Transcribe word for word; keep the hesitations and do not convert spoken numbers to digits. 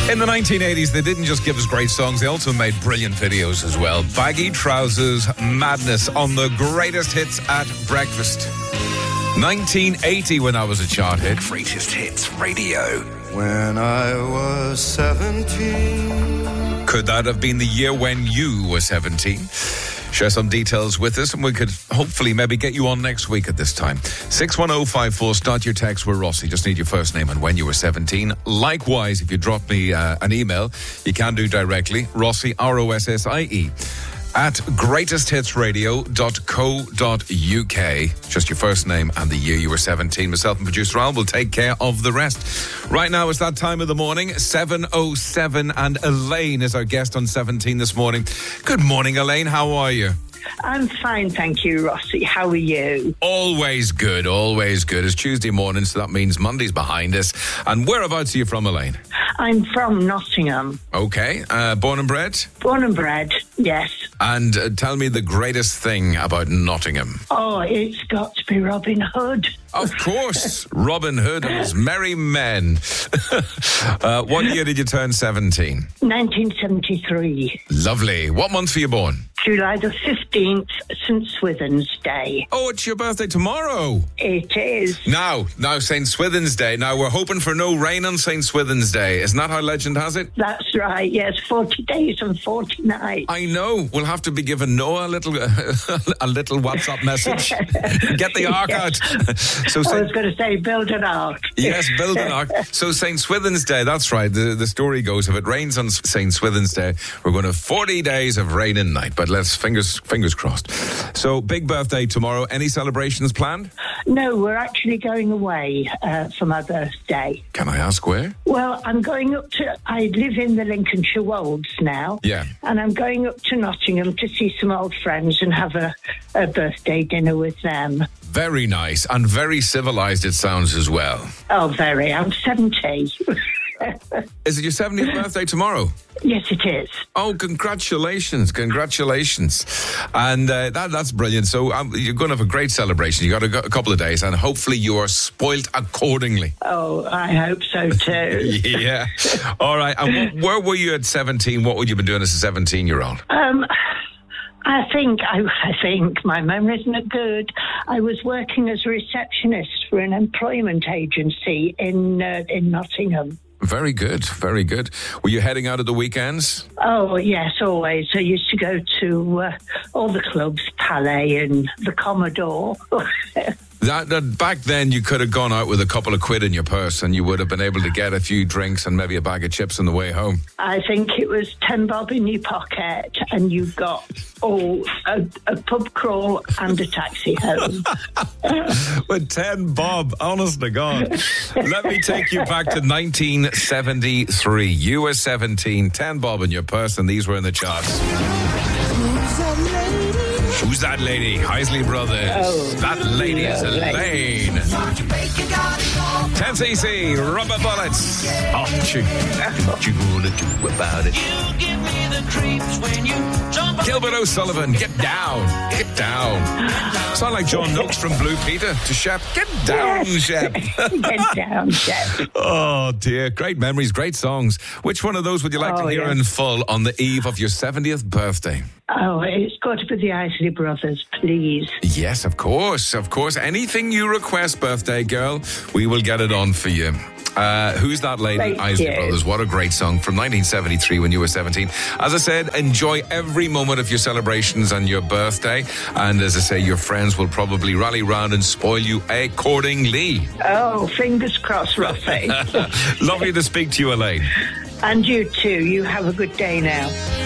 In the nineteen eighties, they didn't just give us great songs, they also made brilliant videos as well. Baggy Trousers, Madness on the greatest hits at breakfast. nineteen eighty when I was a chart hit. Greatest Hits Radio. When I was seventeen. Could that have been the year when you were seventeen? Share some details with us and we could hopefully maybe get you on next week at this time. six one oh five four, start your text with Rossi. Just need your first name and when you were seventeen. Likewise, if you drop me uh, an email, you can do directly. Rossi, R O S S I E, at greatest hits radio dot co dot U K. Just your first name and the year you were seventeen. Myself and producer Al will take care of the rest. Right now it's that time of the morning, seven oh seven, and Elaine is our guest on seventeen this morning. Good morning, Elaine. How are you? I'm fine, thank you, Rossi. How are you? Always good, always good. It's Tuesday morning, so that means Monday's behind us. And whereabouts are you from, Elaine? I'm from Nottingham. Okay. Uh, born and bred? Born and bred, yes. And uh, tell me the greatest thing about Nottingham. Oh, it's got to be Robin Hood. Of course, Robin Hood and his merry men. uh, what year did you turn seventeen? nineteen seventy-three. Lovely. What month were you born? July the fifteenth, Saint Swithin's Day. Oh, it's your birthday tomorrow. It is. Now, now Saint Swithin's Day. Now, we're hoping for no rain on Saint Swithin's Day. Isn't that how legend has it? That's right, yes. forty days and forty nights. I know. We'll have to be giving Noah a little, a little WhatsApp message. Get the ark out. So I Saint was going to say, build an ark. Yes, build an ark. So Saint Swithin's Day, that's right. The, the story goes, if it rains on Saint Swithin's Day, we're going to have forty days of rain and night. But let's, fingers fingers crossed. So, big birthday tomorrow. Any celebrations planned? No, we're actually going away uh, for my birthday. Can I ask where? Well, I'm going up to, I live in the Lincolnshire Wolds now. Yeah. And I'm going up to Nottingham to see some old friends and have a, a birthday dinner with them. Very nice and very civilised it sounds as well. Oh, very. I'm seventy. Is it your seventieth birthday tomorrow? Yes, it is. Oh, congratulations, congratulations. And uh, that that's brilliant. So um, you're going to have a great celebration. You got a, a couple of days and hopefully you are spoilt accordingly. Oh, I hope so too. Yeah. All right. And wh- where were you at seventeen? What would you have been doing as a seventeen-year-old? Um... I think, I, I think, my memory's not good. I was working as a receptionist for an employment agency in uh, in Nottingham. Very good, very good. Were you heading out at the weekends? Oh, yes, always. I used to go to uh, all the clubs, Palais and the Commodore. That, that back then you could have gone out with a couple of quid in your purse and you would have been able to get a few drinks and maybe a bag of chips on the way home. I think it was ten bob in your pocket and you got oh, a, a pub crawl and a taxi home. With ten bob, honest to God. Let me take you back to nineteen seventy-three. You were seventeen, ten bob in your purse, and these were in the charts. Who's that lady? Isley Brothers. Oh, that lady is Elaine. ten C C, Rubber Bullets. Oh, what you, what you gonna do about it? You give me the creeps when you jump up. Gilbert O'Sullivan, get down, get down. Sound like John Noakes from Blue Peter to Shep. Get down, Shep. Get down, Shep. Oh, dear. Great memories, great songs. Which one of those would you like oh, to hear yeah. in full on the eve of your seventieth birthday? Oh, it's got to be the Isley Brothers, please. Yes, of course, of course. Anything you request, birthday girl, we will get it on for you. Uh, who's that lady? Thank Isley you. Brothers. What a great song from nineteen seventy-three when you were seventeen. As I said, enjoy every moment of your celebrations and your birthday. And as I say, your friends will probably rally round and spoil you accordingly. Oh, fingers crossed, Rossi. Lovely to speak to you, Elaine. And you too. You have a good day now.